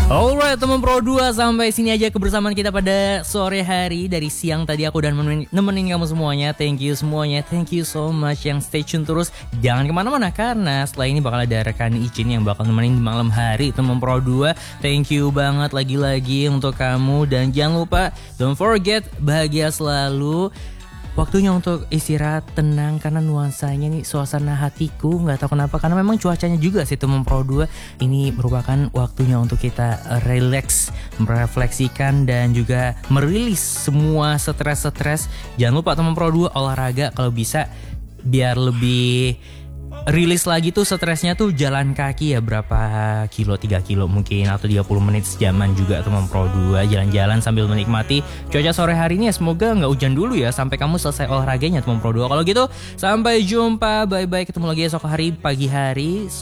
Alright teman Pro 2, sampai sini aja kebersamaan kita pada sore hari. Dari siang tadi aku udah nemenin kamu semuanya. Thank you semuanya, thank you so much yang stay tune terus. Jangan kemana-mana karena setelah ini bakal ada rekan Icin yang bakal nemenin di malam hari teman Pro 2. Thank you banget lagi-lagi untuk kamu. Dan jangan lupa, don't forget, bahagia selalu. Waktunya untuk istirahat, tenang, karena nuansanya nih suasana hatiku nggak tahu kenapa, karena memang cuacanya juga sih teman Pro 2. Ini merupakan waktunya untuk kita relax, merefleksikan dan juga merilis semua stres-stres. Jangan lupa teman Pro 2 olahraga kalau bisa, biar lebih rilis lagi tuh stresnya tuh. Jalan kaki ya berapa kilo, 3 kilo mungkin, atau 30 menit sejaman juga teman Pro 2. Jalan-jalan sambil menikmati cuaca sore hari ini ya. Semoga nggak hujan dulu ya sampai kamu selesai olahraganya teman Pro 2. Kalau gitu sampai jumpa, bye-bye, ketemu lagi esok hari pagi hari.